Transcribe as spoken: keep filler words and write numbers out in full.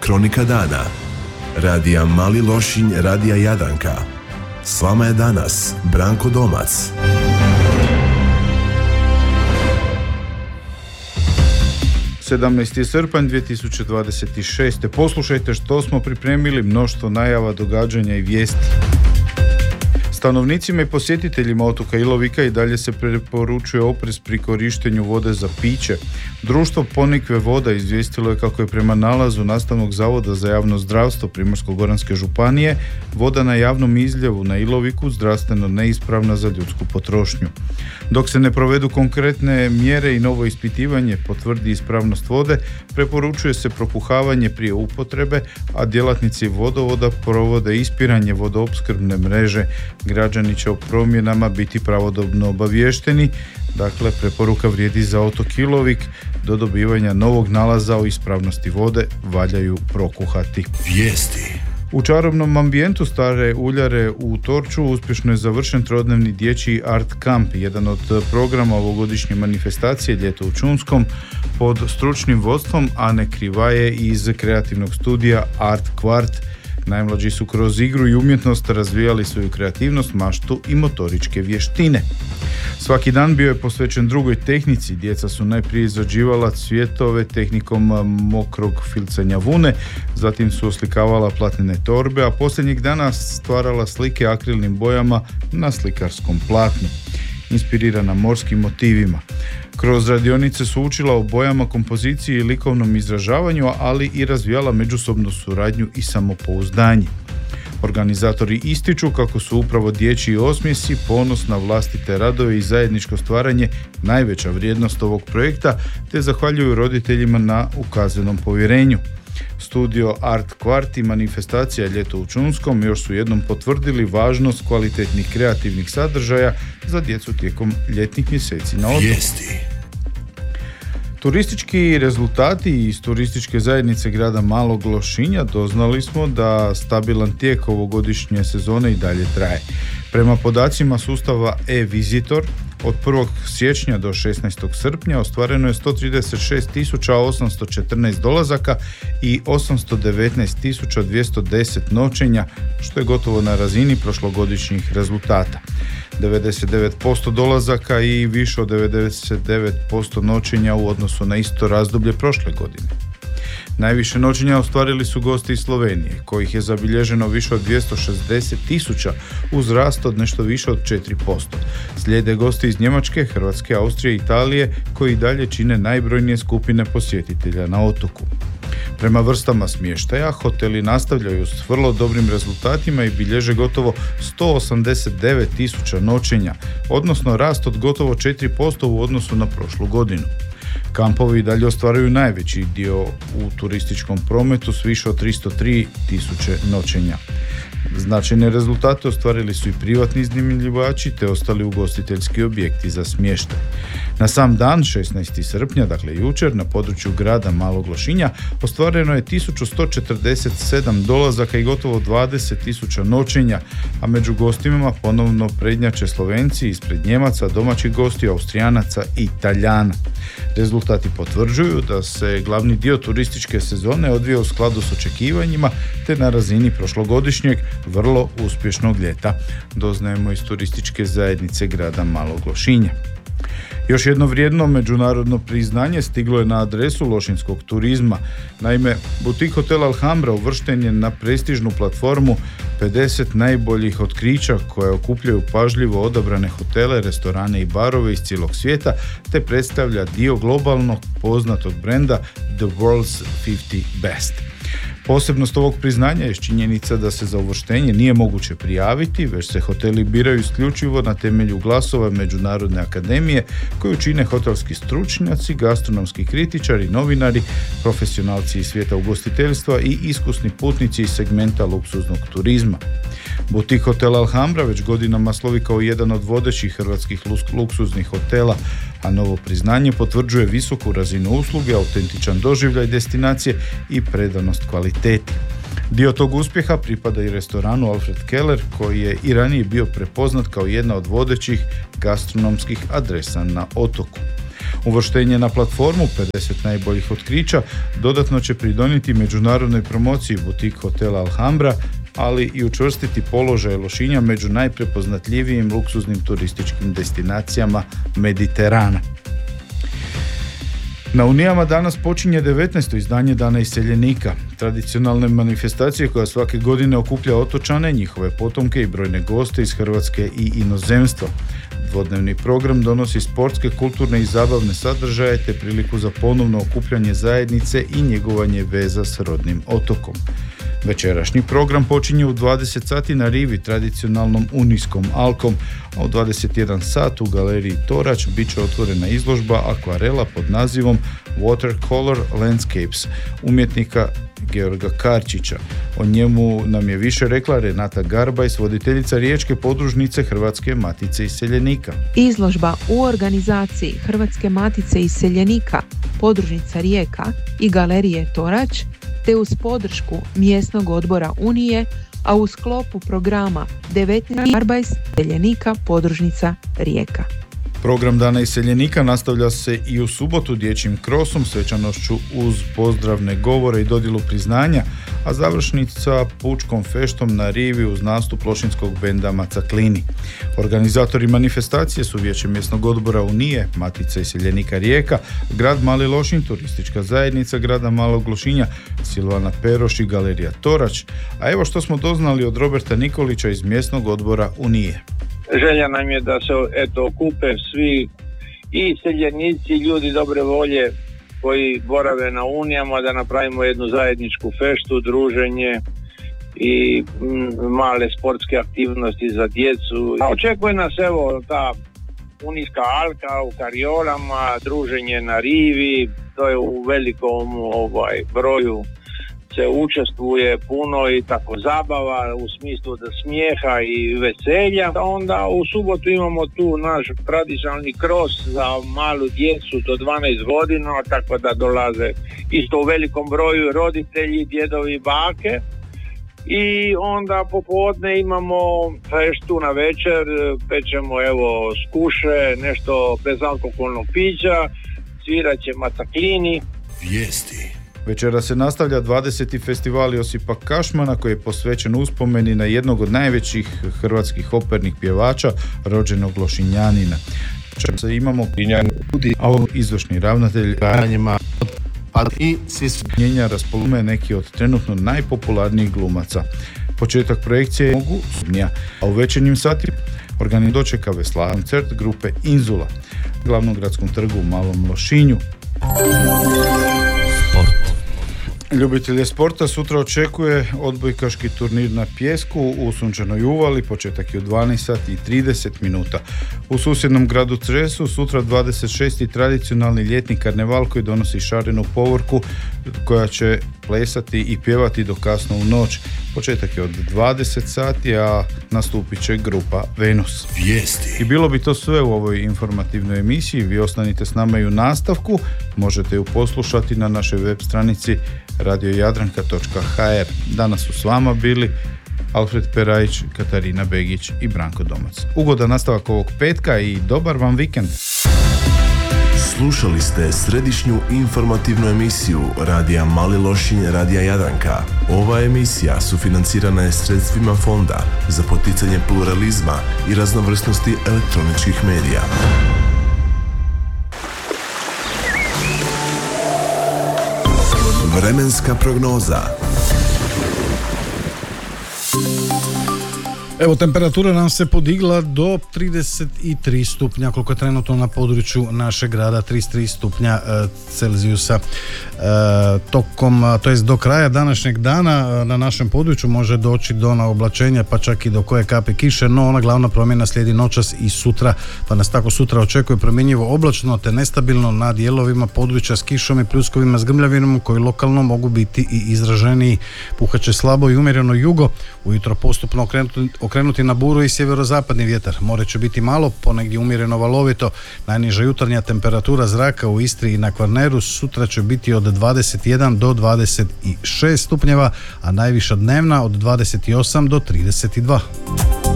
Kronika dana. Radija Mali Lošinj, Radija Jadranka. S vama je danas Branko Domac. sedamnaesti srpanj dvije tisuće dvadeset šeste. Poslušajte što smo pripremili, mnoštvo najava, događanja i vijesti. Stanovnicima i posjetiteljima otoka Ilovika i dalje se preporučuje oprez pri korištenju vode za piće. Društvo Ponikve voda izvijestilo je kako je prema nalazu Nastavnog zavoda za javno zdravstvo Primorsko-goranske županije voda na javnom izljevu na Iloviku zdravstveno neispravna za ljudsku potrošnju. Dok se ne provedu konkretne mjere i novo ispitivanje potvrdi ispravnost vode, preporučuje se propuhavanje prije upotrebe, a djelatnici vodovoda provode ispiranje vodoopskrbne mreže. Građani će o promjenama biti pravodobno obaviješteni. Dakle, preporuka vrijedi za otok Ilovik. Do dobivanja novog nalaza o ispravnosti vode valjaju prokuhati. Vijesti. U čarobnom ambijentu Stare Uljare u Torču uspješno je završen trodnevni dječji art kamp, jedan od programa ovogodišnje manifestacije Ljeto u Čunskom, pod stručnim vodstvom Ane Krivaje iz kreativnog studija Art Kvart. Najmlađi su kroz igru i umjetnost razvijali svoju kreativnost, maštu i motoričke vještine. Svaki dan bio je posvećen drugoj tehnici. Djeca su najprije izrađivala cvjetove tehnikom mokrog filcanja vune, zatim su oslikavala platnene torbe, a posljednjih dana stvarala slike akrilnim bojama na slikarskom platnu, inspirirana morskim motivima. Kroz radionice su učila o bojama, kompoziciji i likovnom izražavanju, ali i razvijala međusobnu suradnju i samopouzdanje. Organizatori ističu kako su upravo dječji osmjesi, ponos na vlastite radove i zajedničko stvaranje najveća vrijednost ovog projekta, te zahvaljuju roditeljima na ukazanom povjerenju. Studio Art Kvart i manifestacija Ljeto u Čunskom još su jednom potvrdili važnost kvalitetnih kreativnih sadržaja za djecu tijekom ljetnih mjeseci na otoku. Vijesti. Turistički rezultati iz turističke zajednice grada Malog Lošinja doznali smo da stabilan tijek ovogodišnje sezone i dalje traje. Prema podacima sustava e-Visitor, od prvog siječnja do šesnaestog srpnja ostvareno je sto trideset šest tisuća osamsto četrnaest dolazaka i osamsto devetnaest tisuća dvjesto deset noćenja, što je gotovo na razini prošlogodišnjih rezultata. devedeset devet posto dolazaka i više od devedeset devet posto noćenja u odnosu na isto razdoblje prošle godine. Najviše noćenja ostvarili su gosti iz Slovenije, kojih je zabilježeno više od dvjesto šezdeset tisuća uz rast od nešto više od četiri posto. Slijede gosti iz Njemačke, Hrvatske, Austrije i Italije, koji i dalje čine najbrojnije skupine posjetitelja na otoku. Prema vrstama smještaja, hoteli nastavljaju s vrlo dobrim rezultatima i bilježe gotovo sto osamdeset devet tisuća noćenja, odnosno rast od gotovo četiri posto u odnosu na prošlu godinu. Kampovi dalje ostvaruju najveći dio u turističkom prometu s više od tristo tri tisuće noćenja. Značajne rezultate ostvarili su i privatni iznajmljivači te ostali ugostiteljski objekti za smještaj. Na sam dan, šesnaesti srpnja, dakle jučer, na području grada Malog Lošinja ostvareno je tisuću sto četrdeset sedam dolazaka i gotovo dvadeset tisuća noćenja, a među gostima ponovno prednjače Slovenci ispred Njemaca, domaćih gostiju, Austrijanaca i Taljana. Rezultati potvrđuju da se glavni dio turističke sezone odvija u skladu s očekivanjima te na razini prošlogodišnjeg vrlo uspješnog ljeta, doznajemo iz turističke zajednice grada Malog Lošinja. Još jedno vrijedno međunarodno priznanje stiglo je na adresu lošinskog turizma. Naime, butik hotel Alhambra uvršten je na prestižnu platformu pedeset najboljih otkrića koje okupljaju pažljivo odabrane hotele, restorane i barove iz cijelog svijeta, te predstavlja dio globalnog poznatog brenda The World's pedeset Best. Posebnost ovog priznanja je činjenica da se za uvrštenje nije moguće prijaviti, već se hoteli biraju isključivo na temelju glasova Međunarodne akademije koju čine hotelski stručnjaci, gastronomski kritičari, novinari, profesionalci iz svijeta ugostiteljstva i iskusni putnici iz segmenta luksuznog turizma. Butik hotel Alhambra već godinama slovi kao jedan od vodećih hrvatskih luksuznih hotela, a novo priznanje potvrđuje visoku razinu usluge, autentičan doživljaj destinacije i predanost kvaliteti. Dio tog uspjeha pripada i restoranu Alfred Keller, koji je i ranije bio prepoznat kao jedna od vodećih gastronomskih adresa na otoku. Uvrštenje na platformu pedeset najboljih otkrića dodatno će pridonijeti međunarodnoj promociji butik hotela Alhambra, ali i učvrstiti položaj Lošinja među najprepoznatljivijim luksuznim turističkim destinacijama Mediterana. Na Unijama danas počinje devetnaesto izdanje Dana iseljenika, tradicionalne manifestacije koja svake godine okuplja otočane, njihove potomke i brojne goste iz Hrvatske i inozemstva. Dvodnevni program donosi sportske, kulturne i zabavne sadržaje te priliku za ponovno okupljanje zajednice i njegovanje veza s rodnim otokom. Večerašnji program počinje u dvadeset sati na rivi tradicionalnom unijskom alkom, a u dvadeset jedan sat u galeriji Torać bit će otvorena izložba akvarela pod nazivom Watercolor Landscapes umjetnika Georga Karčića. O njemu nam je više rekla Renata Garbajs, voditeljica riječke podružnice Hrvatske matice iseljenika. Izložba u organizaciji Hrvatske matice iseljenika, podružnica Rijeka i galerije Torać, te uz podršku mjesnog odbora Unije, a u sklopu programa devetnaest Garbajs iseljenika podružnica Rijeka. Program Dana iseljenika nastavlja se i u subotu dječjim krosom, svečanošću uz pozdravne govore i dodjelu priznanja, a završnica pučkom feštom na rivi uz nastup lošinskog benda Macaklini. Organizatori manifestacije su Vijeće mjesnog odbora Unije, Matica iseljenika Rijeka, grad Mali Lošinj, turistička zajednica grada Malog Lošinja, Silvana Peroš i galerija Torać, a evo što smo doznali od Roberta Nikolića iz mjesnog odbora Unije. Želja nam je da se eto okupe svi i seljenici, ljudi dobre volje koji borave na Unijama, da napravimo jednu zajedničku feštu, druženje i m, male sportske aktivnosti za djecu. A očekuje nas evo ta Unijska alka u kariolama, druženje na rivi, to je u velikom ovaj, broju se učestvuje puno i tako zabava u smislu da smijeha i veselja. Onda u subotu imamo tu naš tradicionalni kros za malu djecu do dvanaest godina, tako da dolaze isto u velikom broju roditelji, djedovi i bake. I onda popodne imamo feštu na večer, pečemo evo skuše, nešto bezalkoholnog pića, svirat će Macaklini. Vijesti. Večera se nastavlja dvadeseti festival Josipa Kašmana koji je posvećen uspomeni na jednog od najvećih hrvatskih opernih pjevača, rođenog Lošinjanina. Često imamo a ovo izvršni ravnatelj i svi su njenja raspolume neki od trenutno najpopularnijih glumaca. Početak projekcije je mogu subnija, a u večernjim sati organi dočeka vesla koncert grupe Inzula, glavnom gradskom trgu u Malom Lošinju. Ljubitelje sporta sutra očekuje odbojkaški turnir na pijesku u Sunčanoj Uvali, početak je u dvanaest sati i trideset minuta. U susjednom gradu Cresu sutra dvadeset šesti tradicionalni ljetni karneval koji donosi šarenu povorku koja će plesati i pjevati do kasno u noć. Početak je od dvadeset sati, a nastupit će grupa Venus. Vijesti. I bilo bi to sve u ovoj informativnoj emisiji. Vi ostanite s nama i u nastavku. Možete ju poslušati na našoj web stranici radio jadranka točka ha er. Danas su s vama bili Alfred Perajić, Katarina Begić i Branko Domac. Ugodan nastavak ovog petka i dobar vam vikend. Slušali ste središnju informativnu emisiju Radija Mali Lošinj, Radija Jadranka. Ova emisija sufinancirana je sredstvima Fonda za poticanje pluralizma i raznovrsnosti elektroničkih medija. Vremenska prognoza. Evo, temperatura nam se podigla do trideset tri stupnja, koliko je trenutno na području našeg grada, trideset tri stupnja e, Celzijusa. E, tokom, to jest do kraja današnjeg dana na našem području može doći do naoblačenja, pa čak i do koje kapi kiše, no ona glavna promjena slijedi noćas i sutra, pa nas tako sutra očekuje promjenjivo oblačno te nestabilno na dijelovima područja s kišom i pljuskovima s grmljavinom koji lokalno mogu biti i izraženiji. Puhaće slabo i umjereno jugo, ujutro postupno okrenuti okrenuti na buru i sjeverozapadni vjetar. More će biti malo, ponegdje umjereno valovito. Najniža jutarnja temperatura zraka u Istri i na Kvarneru sutra će biti od dvadeset jedan do dvadeset šest stupnjeva, a najviša dnevna od dvadeset osam do trideset dva.